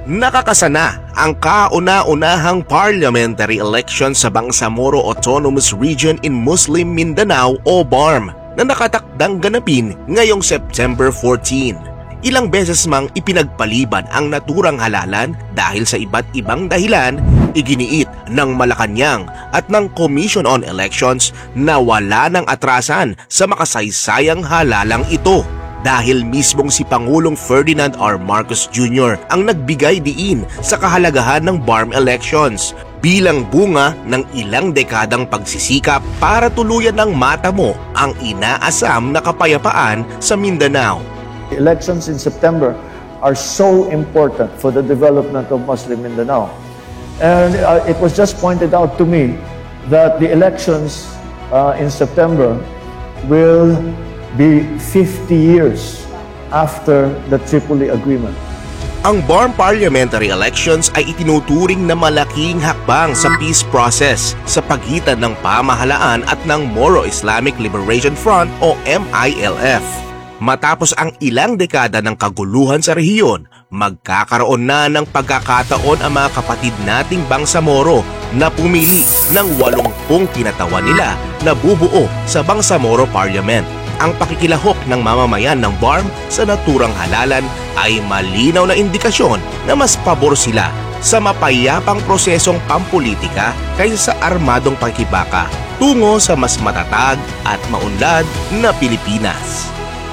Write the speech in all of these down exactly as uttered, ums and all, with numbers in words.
Nakakasana ang kauna-unahang parliamentary election sa Bangsamoro Autonomous Region in Muslim Mindanao o B A R M na nakatakdang ganapin ngayong September fourteen. Ilang beses mang ipinagpaliban ang naturang halalan dahil sa iba't ibang dahilan, iginiit ng Malacanang at ng Commission on Elections na wala ng atrasan sa makasaysayang halalang ito. Dahil mismong si Pangulong Ferdinand R. Marcos Junior ang nagbigay diin sa kahalagahan ng B A R M elections bilang bunga ng ilang dekadang pagsisikap para tuluyan ng matamo ang inaasam na kapayapaan sa Mindanao. The elections in September are so important for the development of Muslim Mindanao. And uh, it was just pointed out to me that the elections uh, in September will be fifty years after the Tripoli Agreement. Ang B A R M parliamentary elections ay itinuturing na malaking hakbang sa peace process sa pagitan ng pamahalaan at ng Moro Islamic Liberation Front o M I L F. Matapos ang ilang dekada ng kaguluhan sa rehiyon, magkakaroon na ng pagkakataon ang mga kapatid nating Bangsamoro na pumili ng walumpung kinatawan nila na bubuo sa Bangsamoro Parliament. Ang pakikilahok ng mamamayan ng B A R M sa naturang halalan ay malinaw na indikasyon na mas pabor sila sa mapayapang prosesong pampolitika kaysa sa armadong pakikibaka tungo sa mas matatag at maunlad na Pilipinas.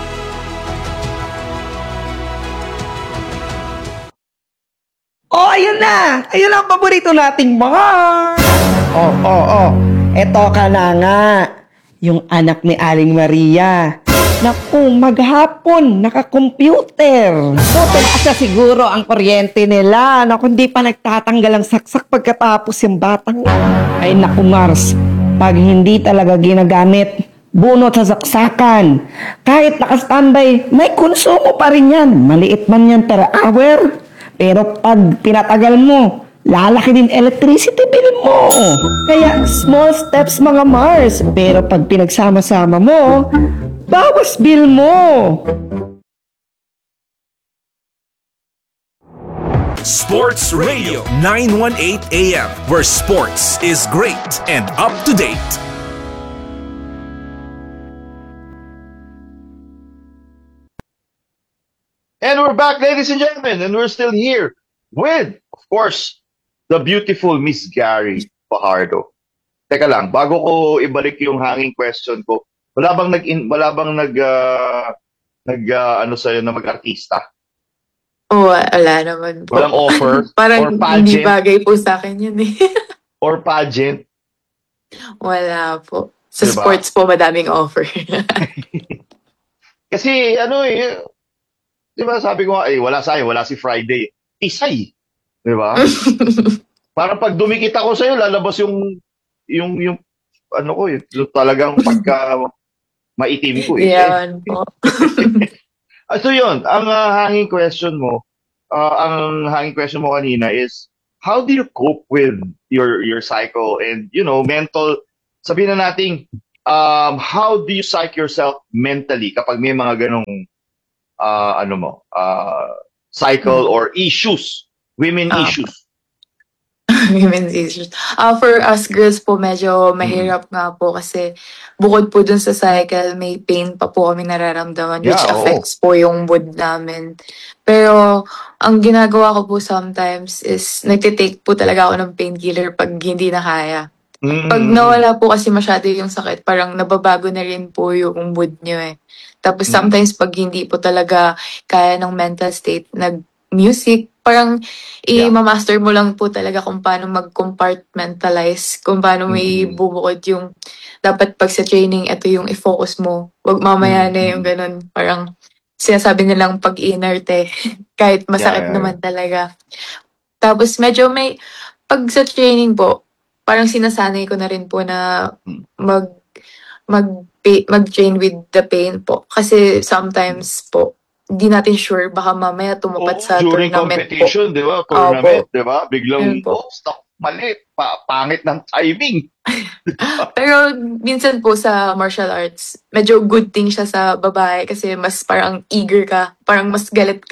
Oh, ayun na! Ayun ang paborito nating mga... Oh, oh, oh. Eto ka na nga. Yung anak ni Aling Maria. Naku, maghapon, naka-computer. So, tumaas siguro ang kuryente nila. Naku, hindi pa nagtatanggal ang saksak pagkatapos yung batang. Ay, naku, Mars. Pag hindi talaga ginagamit, bunot sa saksakan. Kahit naka-standby, may konsumo pa rin yan. Maliit man yan per hour. Pero pag pinatagal mo, lalaki din electricity bill mo. Kaya small steps mga Mars. Pero pag pinagsama-sama mo, bawas bill mo. Sports Radio nine eighteen A M, where sports is great and up to date. And we're back, ladies and gentlemen, and we're still here with, of course, the beautiful Miss Gary Fajardo. Teka lang, bago ko ibalik yung hanging question ko, wala bang nag wala bang nag uh, nag uh, ano sa'yo na mag-artista? Oh, wala naman po. Walang offer or Parang hindi pageant bagay po sa akin yun eh. or pageant? Wala po. Sa Diba? sports po, madaming offer. Kasi ano eh, di ba sabi ko nga, eh, wala sa'yo, wala si Friday. Isay. Di ba? Parang pag dumikit ako sa'yo, lalabas yung, yung, yung, ano ko, yung, yung talagang pagka maitim ko eh. Yan po. Ah, so yun, ang uh, hanging question mo, uh, ang hanging question mo kanina is, how do you cope with your your cycle and, you know, mental, sabihin na natin, um, how do you psych yourself mentally kapag may mga ganong Uh, ano mo, uh, cycle or issues, women Ah. issues. Women's issues. Uh, for us girls po, medyo mahirap nga po kasi bukod po dun sa cycle, may pain pa po kami nararamdaman which Yeah, oo. affects po yung mood namin. Pero ang ginagawa ko po sometimes is nagtitake po talaga ako ng painkiller pag hindi na kaya. Mm. Pag nawala po kasi masyado yung sakit, parang nababago na rin po yung mood nyo eh. Tapos Mm. sometimes pag hindi po talaga kaya ng mental state, nag-music, parang Yeah. i-master mo lang po talaga kung paano mag-compartmentalize, kung paano may Mm. bubukod yung, dapat pag sa training, ito yung i-focus mo. Wag mamaya na yung Mm. ganun. Parang sinasabi nilang pag-inerte, kahit masakit Yeah, yeah, naman talaga. Tapos medyo may, pag sa training po, parang sinasanay ko na rin po na mag mag mag-train with the pain po. Kasi sometimes po, hindi natin sure, baka mamaya tumapat Oo, sa during tournament po. competition, di ba? Tournament, di ba? Biglang, Yun po. oh, stop, mali, pa, pangit ng timing. Pero minsan po sa martial arts, medyo good thing siya sa babae kasi mas parang eager ka, parang mas galit ka.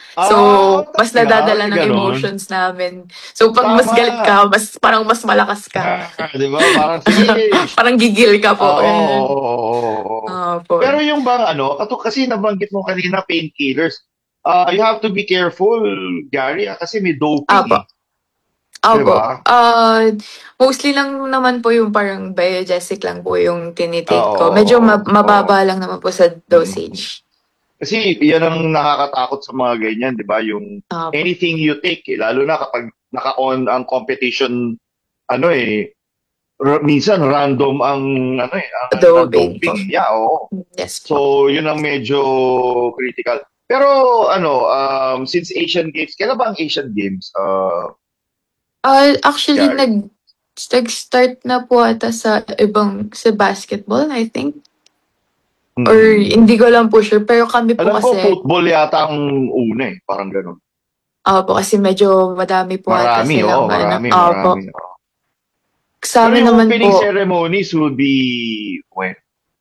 So, Ah, mas talaga? nadadala May ng ganon? emotions namin. So, pag mas galit Tama. ka, mas, parang mas malakas ka. Ah, di ba? Parang, sige. Parang gigil ka Ah, po. oo, Ganun. oo, oo, oo. Opo. Pero yung bang ano, kato kasi nabanggit mo kanina painkillers. Ah, you have to be careful, Gary, ah, kasi may doping Apo. eh. Di Opo. ba? Ah, mostly lang naman po yung parang biogesic lang po yung Ah, tinitake oo, ko. Medyo oo, ma- oo. mababa lang naman po sa Mm. dosage. Kasi yan ang nakakatakot sa mga ganyan, di ba? Yung Opo. anything you take, eh, lalo na kapag naka-on ang competition, ano eh, r- minsan random ang, ano eh, ang, ang Doping po. doping. Yeah, oo. Yes po. So, yun ang medyo critical. Pero, ano, um, since Asian Games, kailan ba ang Asian Games? Uh, Ah, actually, Gary? nag nag-start na po ata sa ibang, sa basketball, I think. Or Mm. hindi ko lang po sure. Pero kami po Alam ko, kasi, football yata ang una eh. Parang ganun. ah po kasi medyo madami po ata Marami, oo, silang ano. marami, Ah po. marami. Oo. Sa Pero amin yung naman opening po, ceremonies will be when?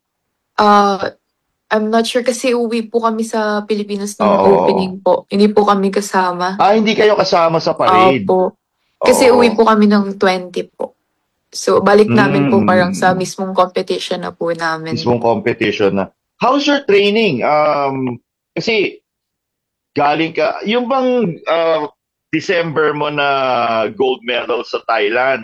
ah I'm not sure kasi uwi po kami sa Pilipinas nung Oo. opening po. Hindi po kami kasama. Ah, hindi kayo kasama sa parade. Opo. Kasi uwi Oo. po kami ng twenty po. So, balik namin po parang sa Mm, mismong competition na po namin. mismong competition na. How's your training? Um, kasi galing ka, yung bang uh, December mo na gold medal sa Thailand,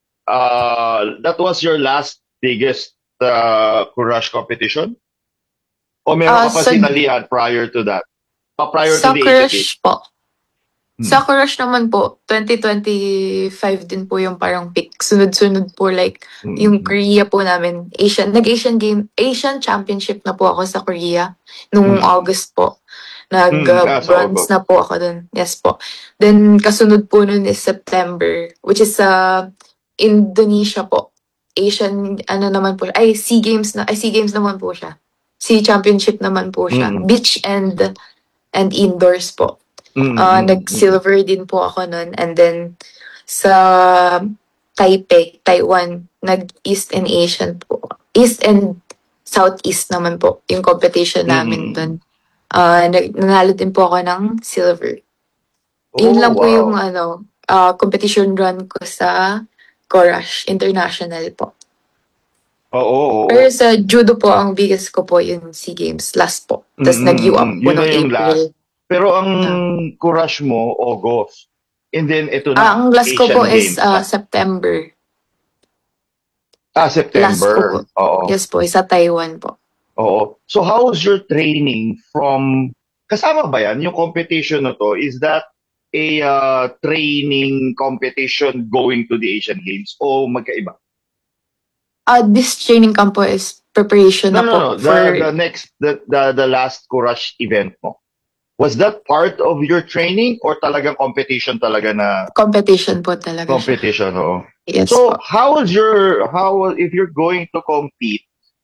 uh, that was your last biggest uh, Courage competition? O meron Ah, ka pa sa, sinalihan prior to that? Pa prior to sa the Asian Games? crush po. Hmm. Sa crush naman po, twenty twenty-five din po yung parang peak. Sunod-sunod po like yung Mm, Korea po namin. Asian, nag-Asian game, Asian Championship na po ako sa Korea nung mm, August po. mm, ah, sa Nag-bronze August. na po ako dun. Yes po. Then, kasunod po nun is September, which is sa Indonesia po. Asian, ano naman po, ay, SEA Games na, ay, SEA Games naman po siya. SEA Championship naman po siya. Mm, Beach and and indoors po. mm, Uh, mm, mm. nag-silver din po ako nun. And then, sa Taipei, Taiwan, nag-East and Asian po. East and Southeast naman po yung competition namin Mm. dun. Uh, nag- nanalo din po ako ng silver. Yun Oh, lang po yung wow. ano, uh, competition run ko sa Courage International po. Oo, oo. Pero sa judo po, ang biggest ko po yung SEA Games last po. Tapos Mm, nag-U up mm. po Yun na noong yung April. last. Pero ang Ah. Courage mo, August. And then ito Ah, na, ang last ko po Asian is Games. uh, September. Ah, Last ko po. September. Oo. Yes po, sa Taiwan po. Oo. So how's your training from, kasama ba yan, yung competition na to, is that a uh, training competition going to the Asian Games o magkaiba? Uh, this training camp po is preparation No, na no, po no. for The, the next, the, the, the last Courage event mo. Was that part of your training or talagang competition talaga na competition po talaga siya. competition? Oo. Yes So po. how is your, how, if you're going to compete,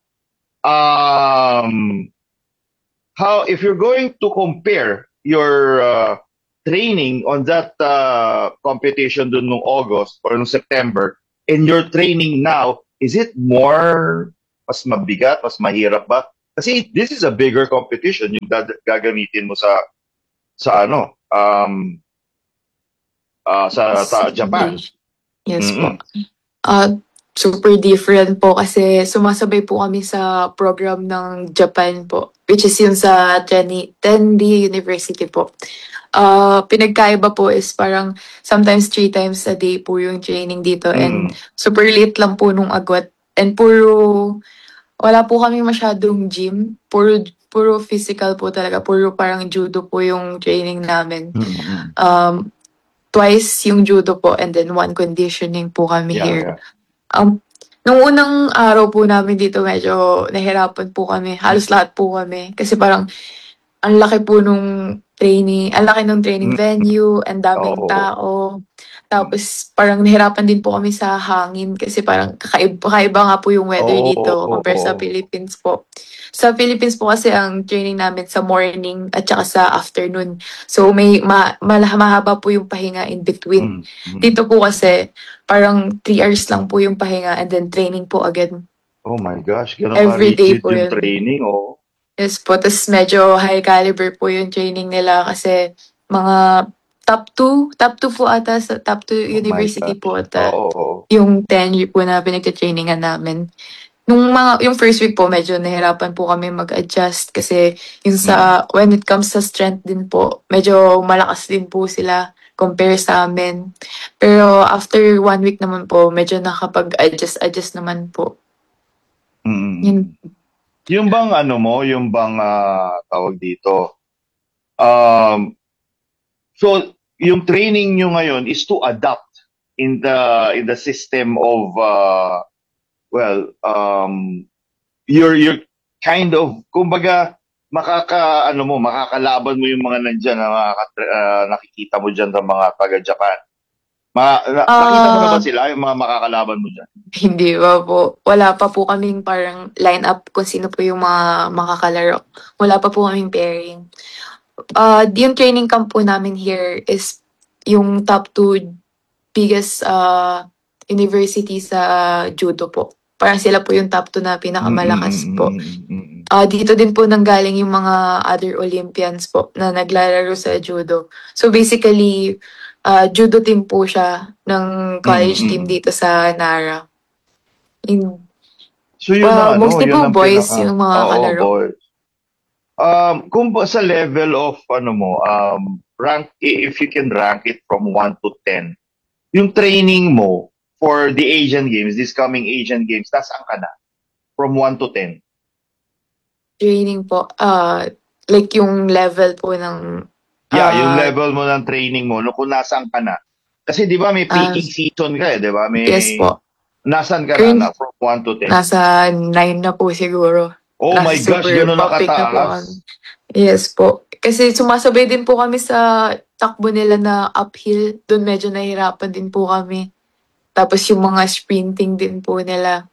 um, how, if you're going to compare your uh, training on that uh, competition dun nung August or nung September and your training now, is it more, mas mabigat, mas mahirap ba? Kasi this is a bigger competition yung dad- gagamitin mo sa, sa ano, um, uh, sa, sa Japan. Yes po. Mm-mm. Uh, super different po kasi sumasabay po kami sa program ng Japan po, which is yung sa Tenny, Tenry University po. Uh, pinagkaiba po is parang sometimes three times a day po yung training dito and Mm. super late lang po nung agwat and puro wala po kami masyadong gym, puro puro physical po talaga, puro parang judo po yung training namin. Mm-mm. Um, twice yung judo po and then one conditioning po kami Yeah, here. yeah. Um, nung unang araw po namin dito, medyo nahirapan po kami. Halos lahat po kami. Kasi parang, ang laki po nung training, ang laki nung training Mm. venue, ang daming Oo. tao. Tapos, parang nahirapan din po kami sa hangin kasi parang kakaiba, kakaiba nga po yung weather Oo, dito oo, compare sa oo. Philippines po. Sa Philippines po kasi ang training namin sa morning at saka sa afternoon. So, may ma, ma- mahaba po yung pahinga in between. Mm, mm. Dito po kasi, parang three hours lang po yung pahinga and then training po again. Oh my gosh, ganun Every day ka-rigid po yung yun. training, oh. Yes po, tapos medyo high caliber po yung training nila kasi mga top two, top two po ata sa top two Oh my university God. po ata Oo, oo. yung tenure po na pinagtitrainingan namin. Nung mga, yung first week po, medyo nahirapan po kami mag-adjust kasi yung sa, when it comes sa strength din po, medyo malakas din po sila compare sa amin. Pero after one week naman po, medyo nakapag-adjust-adjust naman po. Mm. Yun. Yung bang ano mo, yung bang ah, tawag dito, um, so yung training nyo ngayon is to adapt in the in the system of uh, well, um, you're you're kind of, kumbaga, makaka ano mo, makakalaban mo yung mga nandiyan na makaka, ah, nakikita mo diyan ng mga taga Japan. Ma, na- nakita mo na ba Ah, sila yung mga makakalaban mo diyan? hindi pa po. Wala pa po kaming parang line up kung sino po yung mga makakalaro. Wala pa po kaming pairing. Uh, yung training camp po namin here is yung top two biggest uh, university sa judo po. Parang sila po yung top two na pinakamalakas po. Mm-mm-mm-mm-mm. Ah, dito din po nanggaling yung mga other Olympians po na naglalaro sa judo. So basically, ah, judo team po siya ng college team Mm-mm. dito sa Nara. In, So yun ah, ang ano, mostly yun po ang boys pinaka, yung mga oo, kalaro. boys. Um, kung ba sa level of ano mo, um, rank, i- if you can rank it from one to ten, yung training mo for the Asian Games, this coming Asian Games, nasaan ka na? From one to ten. Training po. Ah, like yung level po ng Yeah, yung ah, level mo ng training mo, no, kung nasaan ka na. Kasi di ba may ah, peaking season ka eh, di ba? May, yes po. nasaan ka na, Current, na from one to ten? nasa nine na po siguro. Oh Nasa my gosh, super gano'n topic na po kami. nakataas. Yes po. Kasi sumasabay din po kami sa takbo nila na uphill. Doon medyo nahirapan din po kami. Tapos yung mga sprinting din po nila.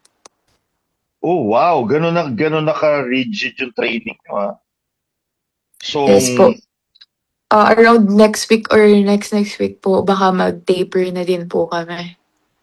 Oh wow, gano'n na, gano'n naka-rigid yung training mo. ah. So, Yes po. Ah, around next week or next next week po, baka mag-taper na din po kami.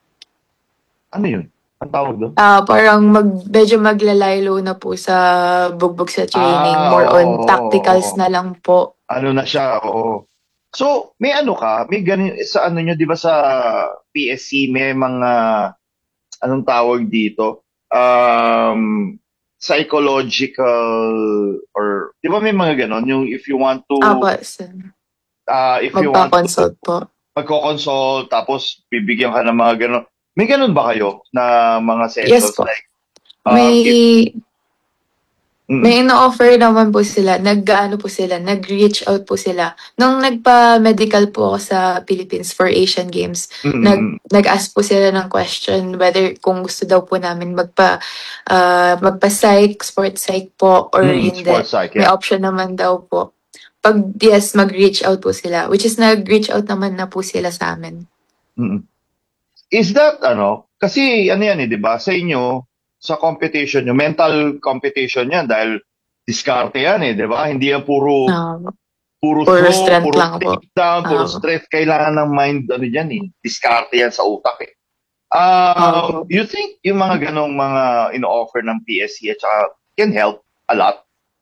ano yun? Ang tawag doon? Ah, parang mag, medyo maglalaylo na po sa bugbog sa training. Ah, More oo, on oo, tacticals oo. na lang po. Ano na siya, oo. So, may ano ka, may ganin, sa ano nyo, di ba sa P S C, may mga, anong tawag dito? Um, psychological, or, di ba may mga ganon, yung if you want to, Apo, so, uh, if you want to magpa-consult po. magko-consult, tapos bibigyan ka ng mga ganon. May ganon ba kayo na mga Yes sessions? po. Like, um, May if, mm, May ino-offer naman po sila, nag-ano po sila, nag-reach out po sila. Nung nagpa-medical po ako sa Philippines for Asian Games, mm, mm, nag, mm, nag-ask po sila ng question whether kung gusto daw po namin magpa, ah, magpa-psych, sports psych po, or mm, hindi. sports psych, May yeah. option naman daw po. Pag yes, mag-reach out po sila. Which is nag-reach out naman na po sila sa amin. Mm. Is that ano? Kasi ano yan eh, 'di ba? Sa inyo, sa competition nyo, mental competition yan dahil diskarte yan eh, 'di ba? Hindi yan puro Um, puro puro throw, strength puro lang po. takedown, puro Um, strength. Kailangan ng mind ano yan eh. Diskarte yan sa utak eh. Uh, um, you think yung mga ganong mga ino-offer ng P S C at saka can help a lot?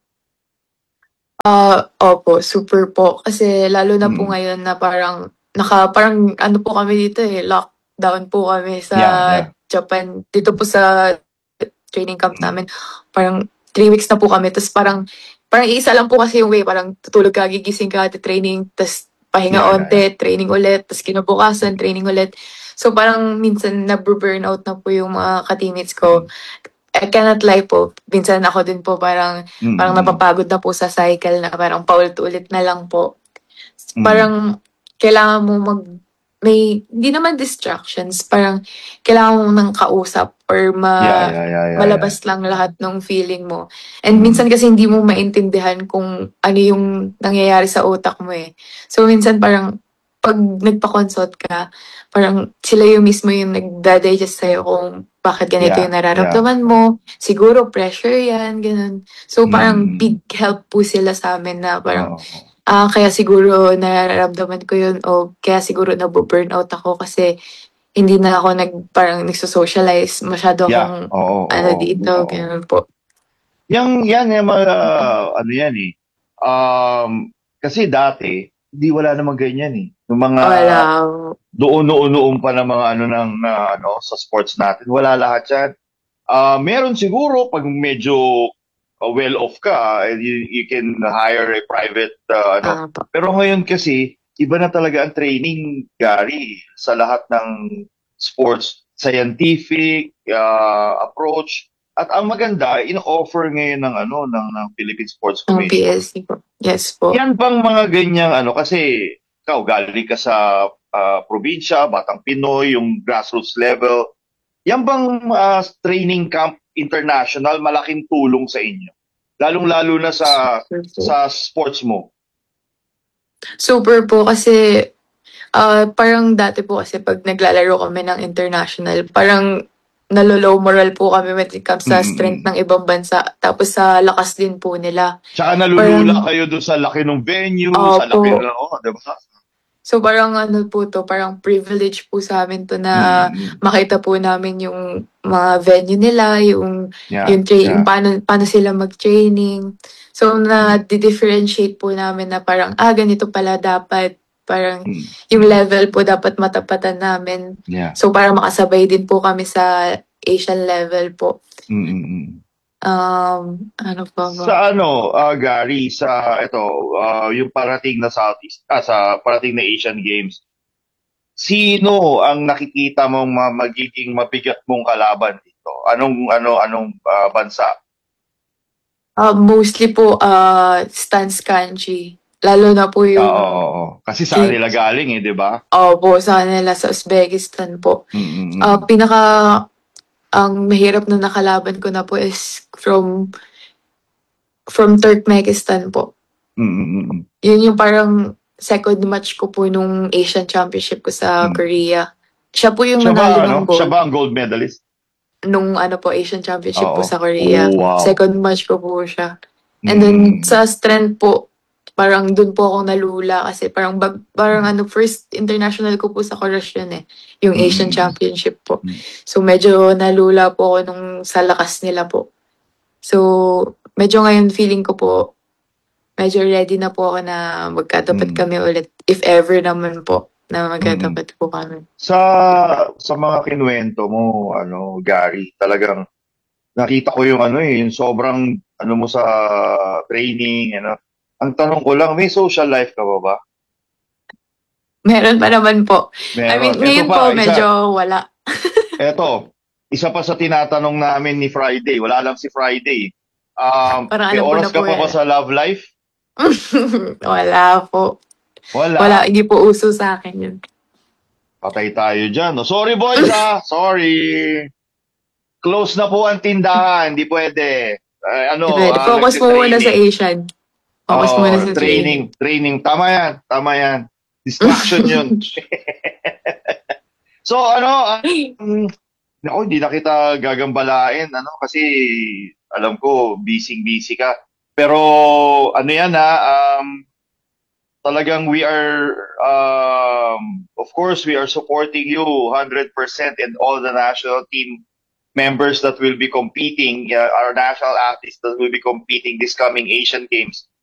Ah, opo, super po. Kasi lalo na po Mm. ngayon na parang naka parang ano po kami dito eh, lockdown po kami sa Yeah, yeah. Japan. Dito po sa training camp Mm. namin. Parang three weeks na po kami. Tapos parang parang isa lang po kasi yung way. Parang tutulog ka, gigising ka, training, tapos pahinga Yeah, yeah, onte, training ulit, tapos kinabukasan, training ulit. So parang minsan nabro-burnout na po yung mga ka-teammates ko. I cannot lie po. Minsan ako din po parang Mm, parang mm, napapagod na po sa cycle na parang paulit-ulit na lang po. mm. Parang kailangan mo mag may hindi naman distractions, parang kailangan mo ng kausap or ma Yeah, yeah, yeah, yeah, yeah. malabas lang lahat ng feeling mo. And Mm. minsan kasi hindi mo maintindihan kung ano yung nangyayari sa utak mo eh. So minsan parang pag nagpa-consult ka, parang sila yung mismo yung nagda-digest sa'yo kung bakit ganito Yeah, yung nararamdaman mo. Siguro pressure yan, ganun. So parang Mm. big help po sila sa amin na parang Oo. ah kaya siguro nararamdaman ko yun o kaya siguro nabu-burnout ako kasi hindi na ako nag parang nagso-socialize. Masyado Yeah, akong oo, ano oo, dito, oo. ganun po. Yang yan yung mga ano yan eh. Um, kasi dati hindi wala namang ganyan eh. Yung mga Wala. doon noon noon pa na mga ano ng na, ano sa sports natin, wala lahat 'yan. Ah, meron siguro pag medyo uh, well off ka, eh, you, you can hire a private uh, ano. Ah, po. Pero ngayon kasi iba na talaga ang training, Gary, sa lahat ng sports, scientific uh, approach. At ang maganda, in-offer ngayon ng ano ng, ng Philippine Sports Ang Commission. P S C po. Yes po. Yan bang mga ganyang ano kasi ikaw galing ka sa ah, probinsya, Batang Pinoy, yung grassroots level. Yan bang ah, training camp international malaking tulong sa inyo? Lalong-lalo na sa sa sports mo. Super po kasi ah, parang dati po kasi pag naglalaro kami ng international, parang nalolow moral po kami when it comes sa Mm, strength mm. ng ibang bansa. Tapos sa lakas din po nila. Tsaka nalulula Parang- kayo doon sa laki ng venue, Opo. sa laki ng oh, 'di ba? So parang ano po to, parang privilege po sa amin to na Mm, makita po namin yung mga venue nila, yung yeah, yung tra- yeah. yung paano paano sila mag-training. So na differentiate po namin na parang ah ganito pala dapat, parang Mm, yung level po dapat matapatan namin. yeah. So para makasabay din po kami sa Asian level po. Mm, mm, mm. Um ano pa ba? Sa ano, ah, Gary, sa ito, ah, yung parating na Southeast, ah, sa parating na Asian Games, sino ang nakikita mong ma- magiging mabigat mong kalaban dito? Anong ano anong ah, bansa? Ah, mostly po uh Stans Kanji. Lalo na po yung Oo, oo, oo. Kasi saan nila galing eh, 'di ba? Opo, sa nila sa Uzbekistan po. Mm, mm, mm. Ah, pinaka ang mahirap na nakalaban ko na po is from from Turkmenistan po. Mm, mm, mm, mm. Yun yung parang second match ko po nung Asian Championship ko sa Hmm. Korea. Siya po yung Siya ba, nanalo ano? ng gold Siya ba ang gold medalist? nung ano po Asian Championship po Oo. sa Korea. Oh, wow. Second match ko po siya. And then Mm. sa strength po, parang dun po ako nalula kasi parang bag, parang ano first international ko po sa Courage yun eh, yung Asian Mm. Championship po. Mm. So medyo nalula po ako nung sa lakas nila po. So medyo ngayon feeling ko po medyo ready na po ako na magkatapat Mm. kami ulit if ever naman po na magkatapat po kami. Sa sa mga kinuwento mo, ano, Gary, talagang nakita ko yung ano eh, yung sobrang ano mo sa training, ano. Ang tanong ko lang, may social life ka ba ba? Meron pa naman po. Meron. I mean, Ito ngayon pa, po isa- medyo wala. Eto, isa pa sa tinatanong namin ni Friday, wala lang si Friday. Um, Parang may alam ko oras na ka po pa yan. ba sa love life? Wala po. Wala. Wala, hindi po uso sa akin yun. Patay tayo dyan. No? Sorry boys ha, sorry. Close na po ang tindahan, hindi pwede. Eh, ano, Pwede. ah, Focus mo muna sa nagtitraining. Asian. Focus Oo, muna sa training. training. Training. Tama yan. Tama yan. Distraction yun. So, ano, um, ako, hindi na kita gagambalain, ano, kasi alam ko, busy-busy ka. Pero, ano yan, ha, um, talagang we are, um, of course, we are supporting you one hundred percent and all the national team members that will be competing, uh, our national athletes that will be competing this coming Asian Games.